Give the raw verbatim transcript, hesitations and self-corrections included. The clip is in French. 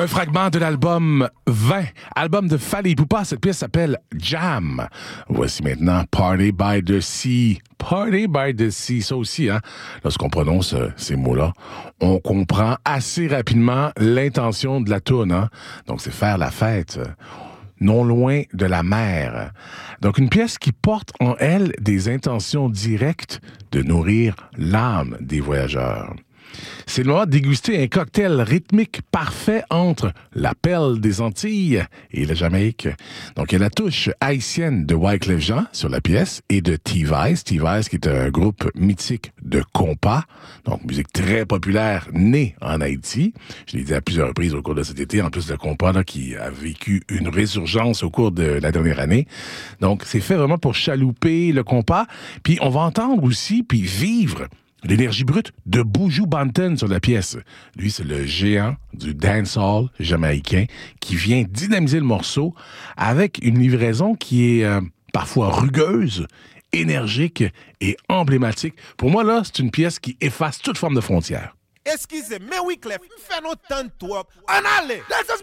Un fragment de l'album vingt, album de Fally Ipupa. Cette pièce s'appelle Jam. Voici maintenant Party by the Sea. Party by the Sea, ça aussi, hein. Lorsqu'on prononce euh, ces mots-là, on comprend assez rapidement l'intention de la toune, hein. Donc, c'est faire la fête. Euh, non loin de la mer. Donc, une pièce qui porte en elle des intentions directes de nourrir l'âme des voyageurs. C'est le moment de déguster un cocktail rythmique parfait entre la perle des Antilles et la Jamaïque. Donc, il y a la touche haïtienne de Wyclef Jean sur la pièce et de T-Vice. T-Vice qui est un groupe mythique de compas, donc musique très populaire née en Haïti. Je l'ai dit à plusieurs reprises au cours de cet été, en plus de compas là, qui a vécu une résurgence au cours de la dernière année. Donc, c'est fait vraiment pour chalouper le compas. Puis, on va entendre aussi, puis vivre l'énergie brute de Buju Banton sur la pièce. Lui, c'est le géant du dancehall jamaïcain qui vient dynamiser le morceau avec une livraison qui est euh, parfois rugueuse, énergique et emblématique. Pour moi, là, c'est une pièce qui efface toute forme de frontière. Excusez, mais Wyclef, fais nos temps toi. En allez!